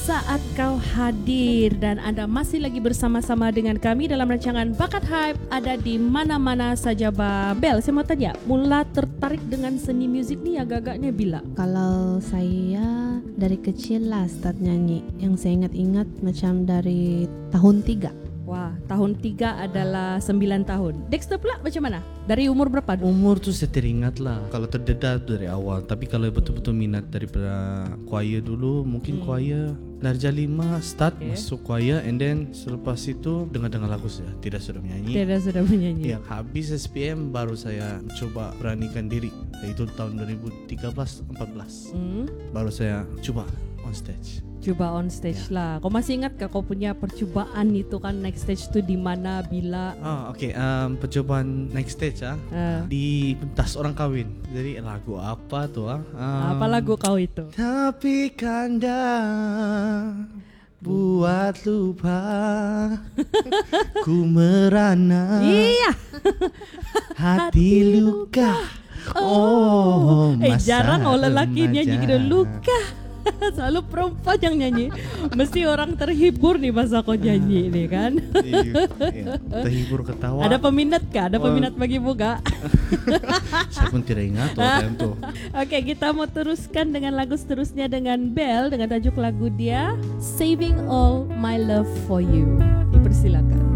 Saat kau hadir dan Anda masih lagi bersama-sama dengan kami dalam rancangan Bakat Hype, ada di mana-mana saja Bel. Saya mau tanya, mula tertarik dengan seni musik nih agak-agaknya bila? Kalau saya dari kecil lah start nyanyi. Yang saya ingat-ingat macam dari tahun 3. Wah, tahun 3 adalah 9 tahun. Dexter pula macam mana? Dari umur berapa? Umur tuh saya teringat lah. Kalau terdedah dari awal. Tapi kalau betul-betul minat daripada choir dulu, mungkin choir dari jam 5 start masuk choir, and then selepas itu dengar-dengar lagu saya. Tidak sudah menyanyi. Tidak sudah menyanyi. Ya, habis SPM baru saya coba beranikan diri. Itu tahun 2013-14. Baru saya coba on stage. Coba on stage lah. Kau masih ingat gak kau punya percobaan itu kan naik stage tu di mana, bila? Percobaan naik stage di pentas orang kawin. Jadi lagu apa tuh? Apa lagu kau itu? Tapi kanda buat lupa ku merana. Iya. Hati luka. Jarang orang lelaki remaja. nyanyi gitu luka. Selalu perempuan yang nyanyi. Mesti orang terhibur nih pas aku nyanyi nih kan. Iya, terhibur ketawa. Ada peminat kah? Ada peminat bagi buka? Saya pun tidak ingat tuh. Oke, kita mau teruskan dengan lagu seterusnya dengan Bel dengan tajuk lagu dia Saving All My Love For You. Dipersilakan.